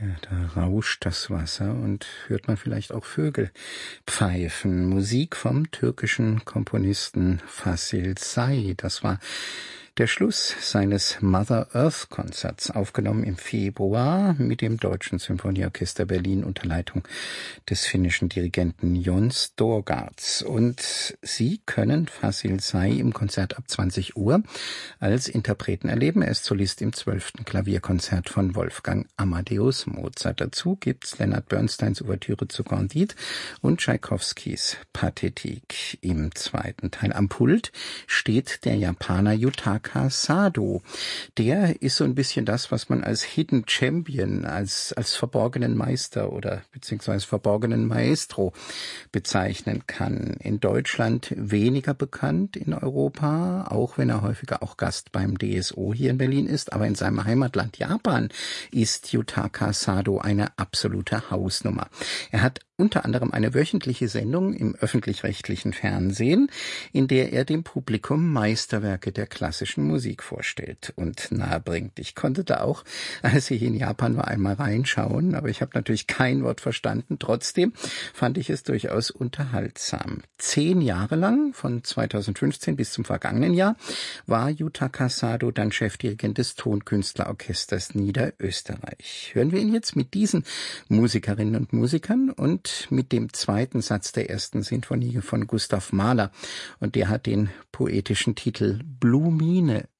Da rauscht das Wasser und hört man vielleicht auch Vögel pfeifen. Musik vom türkischen Komponisten Fasil Say. Das war der Schluss seines Mother Earth Konzerts, aufgenommen im Februar mit dem Deutschen Symphonieorchester Berlin unter Leitung des finnischen Dirigenten Jon Storgaards. Und Sie können Fasil Say im Konzert ab 20 Uhr als Interpreten erleben. Er ist Solist im 12. Klavierkonzert von Wolfgang Amadeus Mozart. Dazu gibt's Leonard Bernsteins Ouvertüre zu Candide und Tschaikowskis Pathetik im zweiten Teil. Am Pult steht der Japaner Yutaka Sado. Der ist so ein bisschen das, was man als Hidden Champion, als verborgenen Meister oder beziehungsweise verborgenen Maestro bezeichnen kann. In Deutschland weniger bekannt, in Europa, auch wenn er häufiger auch Gast beim DSO hier in Berlin ist. Aber in seinem Heimatland Japan ist Yutaka Sado eine absolute Hausnummer. Er hat unter anderem eine wöchentliche Sendung im öffentlich-rechtlichen Fernsehen, in der er dem Publikum Meisterwerke der klassischen Musik vorstellt und nahebringt. Ich konnte da auch, als ich in Japan war, einmal reinschauen, aber ich habe natürlich kein Wort verstanden. Trotzdem fand ich es durchaus unterhaltsam. 10 Jahre lang, von 2015 bis zum vergangenen Jahr, war Yutaka Sado dann Chefdirigent des Tonkünstlerorchesters Niederösterreich. Hören wir ihn jetzt mit diesen Musikerinnen und Musikern und mit dem zweiten Satz der ersten Sinfonie von Gustav Mahler. Und der hat den poetischen Titel Blumine.